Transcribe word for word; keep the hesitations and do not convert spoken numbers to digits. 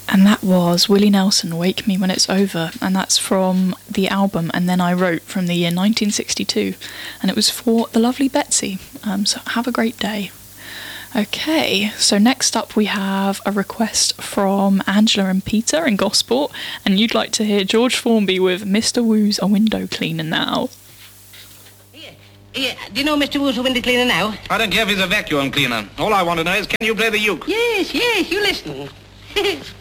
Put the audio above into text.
And that was Willie Nelson, Wake Me When It's Over, and that's from the album And Then I Wrote from the year nineteen sixty-two, and it was for the lovely Betsy. Um, so have a great day. Okay, so next up we have a request from Angela and Peter in Gosport, and you'd like to hear George Formby with Mister Woo's A Window Cleaner Now. Yeah, yeah. Do you know Mister Woo's A Window Cleaner Now? I don't care if he's a vacuum cleaner. All I want to know is, can you play the uke? Yes, yes, you listen.